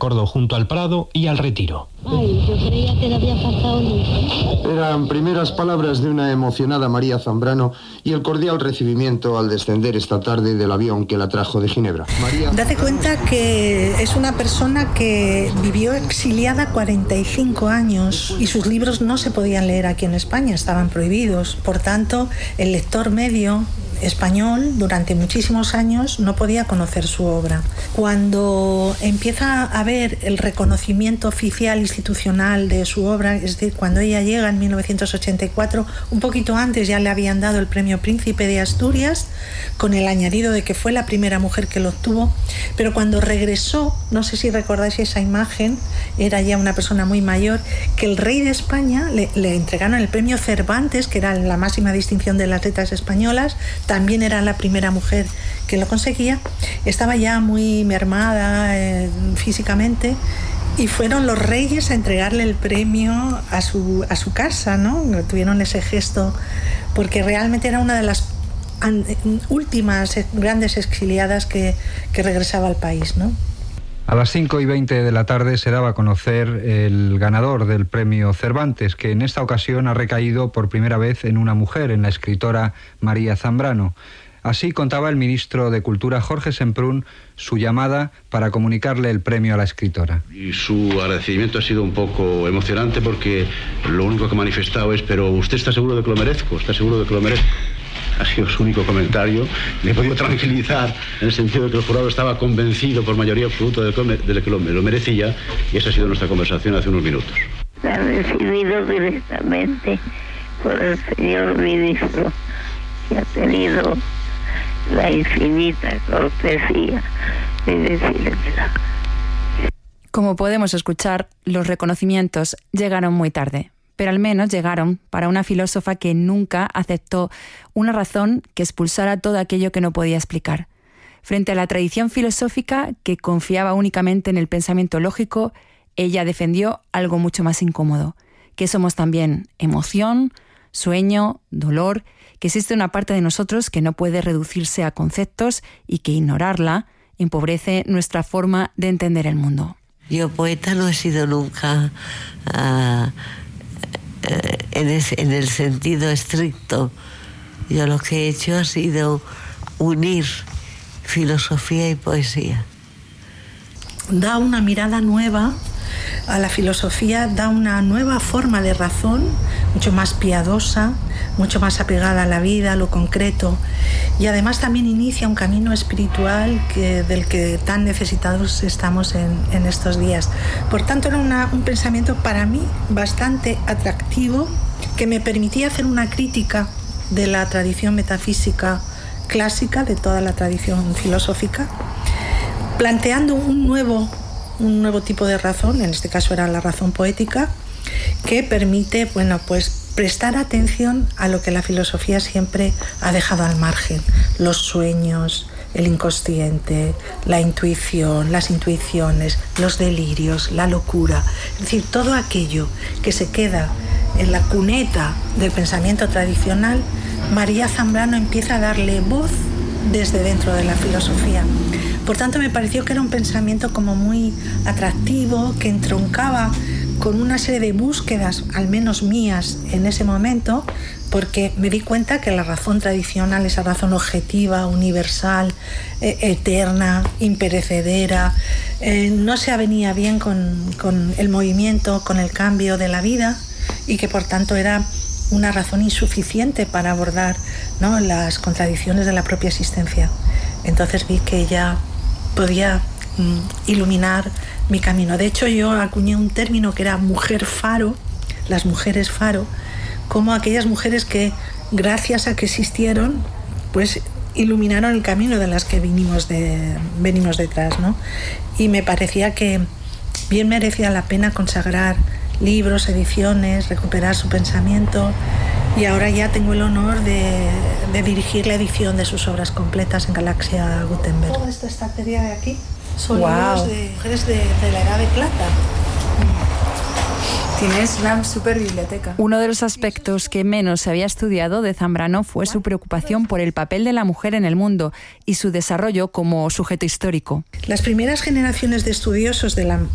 recordó junto al Prado y al Retiro. Ay, yo creía que le había pasado listo. Eran primeras palabras de una emocionada María Zambrano y el cordial recibimiento al descender esta tarde del avión que la trajo de Ginebra. Date cuenta que es una persona que vivió exiliada 45 años y sus libros no se podían leer aquí en España, estaban prohibidos. Por tanto, el lector medio español durante muchísimos años no podía conocer su obra. Cuando empieza a haber el reconocimiento oficial institucional de su obra, es decir, cuando ella llega en 1984, un poquito antes ya le habían dado el premio Príncipe de Asturias, con el añadido de que fue la primera mujer que lo obtuvo, pero cuando regresó, no sé si recordáis esa imagen, era ya una persona muy mayor, que el rey de España le entregaron el premio Cervantes, que era la máxima distinción de las letras españolas, también era la primera mujer que lo conseguía, estaba ya muy mermada físicamente, y fueron los reyes a entregarle el premio a su casa, ¿no? Tuvieron ese gesto, porque realmente era una de las últimas grandes exiliadas que regresaba al país, ¿no? A las 5:20 de la tarde se daba a conocer el ganador del premio Cervantes, que en esta ocasión ha recaído por primera vez en una mujer, en la escritora María Zambrano. Así contaba el ministro de Cultura, Jorge Semprún, su llamada para comunicarle el premio a la escritora. Y su agradecimiento ha sido un poco emocionante porque lo único que ha manifestado es: pero usted está seguro de que lo merezco, está seguro de que lo merezco. Ha sido su único comentario. Le he podido tranquilizar en el sentido de que el jurado estaba convencido por mayoría absoluta de que lo merecía, y esa ha sido nuestra conversación hace unos minutos. La ha recibido directamente por el señor ministro, que ha tenido la infinita cortesía de decírmela. Como podemos escuchar, los reconocimientos llegaron muy tarde, pero al menos llegaron para una filósofa que nunca aceptó una razón que expulsara todo aquello que no podía explicar. Frente a la tradición filosófica que confiaba únicamente en el pensamiento lógico, ella defendió algo mucho más incómodo, que somos también emoción, sueño, dolor, que existe una parte de nosotros que no puede reducirse a conceptos y que ignorarla empobrece nuestra forma de entender el mundo. Yo poeta no he sido nunca en el sentido estricto. Yo lo que he hecho ha sido unir filosofía y poesía. Da una mirada nueva a la filosofía, da una nueva forma de razón, mucho más piadosa, mucho más apegada a la vida, a lo concreto, y además también inicia un camino espiritual del que tan necesitados estamos en estos días. Por tanto, era un pensamiento para mí bastante atractivo, que me permitía hacer una crítica de la tradición metafísica clásica, de toda la tradición filosófica, planteando un nuevo tipo de razón, en este caso era la razón poética, que permite, prestar atención a lo que la filosofía siempre ha dejado al margen: los sueños, el inconsciente, la intuición, las intuiciones, los delirios, la locura, es decir, todo aquello que se queda en la cuneta del pensamiento tradicional. María Zambrano empieza a darle voz desde dentro de la filosofía. Por tanto, me pareció que era un pensamiento como muy atractivo, que entroncaba con una serie de búsquedas, al menos mías en ese momento, porque me di cuenta que la razón tradicional, esa razón objetiva, universal, eterna, imperecedera, no se avenía bien con el movimiento, con el cambio de la vida, y que por tanto era una razón insuficiente para abordar, ¿no?, las contradicciones de la propia existencia. Entonces vi que ella podía iluminar mi camino. De hecho, yo acuñé un término que era mujer faro, las mujeres faro, como aquellas mujeres que, gracias a que existieron, pues iluminaron el camino de las que venimos detrás, ¿no? Y me parecía que bien merecía la pena consagrar libros, ediciones, recuperar su pensamiento, y ahora ya tengo el honor de dirigir la edición de sus obras completas en Galaxia Gutenberg. Toda esta estantería de aquí son libros de mujeres de la Edad de Plata. Tienes una super biblioteca. Uno de los aspectos que menos se había estudiado de Zambrano fue su preocupación por el papel de la mujer en el mundo y su desarrollo como sujeto histórico. Las primeras generaciones de estudiosos de la